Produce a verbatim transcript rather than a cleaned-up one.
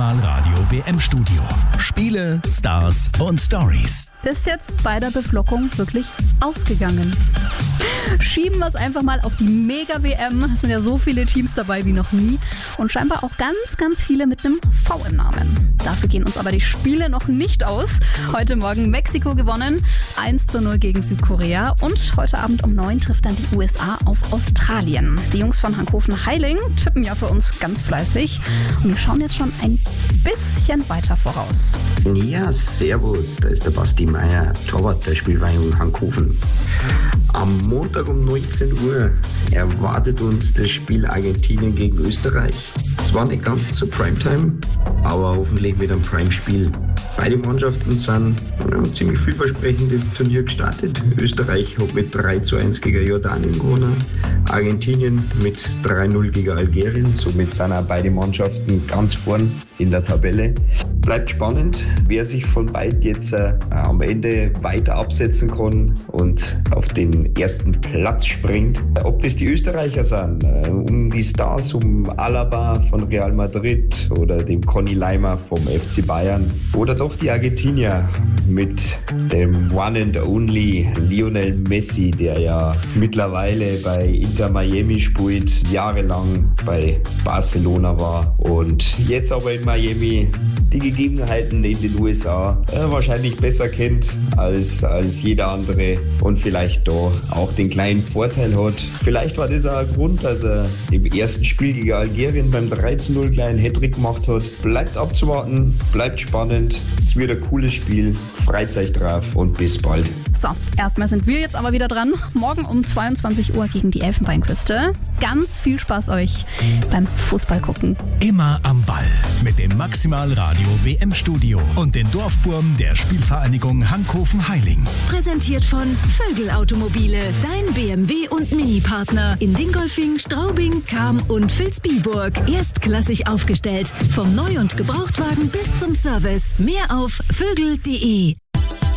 Maximal Radio W M-Studio. Spiele, Stars und Stories. Ist jetzt bei der Beflockung wirklich ausgegangen. Schieben wir es einfach mal auf die Mega-W M. Es sind ja so viele Teams dabei wie noch nie. Und scheinbar auch ganz, ganz viele mit einem V im Namen. Dafür gehen uns aber die Spiele noch nicht aus. Heute Morgen Mexiko gewonnen. eins zu null gegen Südkorea. Und heute Abend um neun trifft dann die U S A auf Australien. Die Jungs von Hankhofen-Heiling tippen ja für uns ganz fleißig. Und wir schauen jetzt schon ein bisschen weiter voraus. Ja, servus. Da ist der Basti Meier, Torwart der Spielvereinigung Hankhofen. Am Montag um neunzehn Uhr erwartet uns das Spiel Argentinien gegen Österreich. Zwar nicht ganz zur Primetime, aber hoffentlich mit einem Prime-Spiel. Beide Mannschaften sind ja, ziemlich vielversprechend ins Turnier gestartet. Österreich hat mit drei zu eins gegen Jordanien gewonnen, Argentinien mit drei null gegen Algerien. Somit sind auch beide Mannschaften ganz vorn in der Tabelle. Bleibt spannend, wer sich von beiden jetzt äh, am Ende weiter absetzen kann und auf den ersten Platz springt. Ob das die Österreicher sind, äh, um die Stars, um Alaba von Real Madrid oder dem Conny Leimer vom F C Bayern oder doch die Argentinier mit dem One and Only Lionel Messi, der ja mittlerweile bei Inter Miami spielt, jahrelang bei Barcelona war und jetzt aber in Miami die Gegebenheiten in den U S A äh, wahrscheinlich besser kennt als, als jeder andere und vielleicht da auch den kleinen Vorteil hat. Vielleicht war das auch ein Grund, dass er im ersten Spiel gegen Algerien beim drei zu null kleinen Hattrick gemacht hat. Bleibt abzuwarten, bleibt spannend, es wird ein cooles Spiel, freut euch drauf und bis bald. So, erstmal sind wir jetzt aber wieder dran. Morgen um zweiundzwanzig Uhr gegen die Elfenbeinküste. Ganz viel Spaß euch beim Fußball gucken. Immer am Ball mit dem Maximal Radio W M-Studio und den Dorfburm der Spielvereinigung Hankhofen-Heiling. Präsentiert von Vögel Automobile, dein B M W und Mini-Partner in Dingolfing, Straubing, Cham und Vilsbiburg. Erstklassig aufgestellt, vom Neu- und Gebrauchtwagen bis zum Service. Mehr auf vögel punkt de.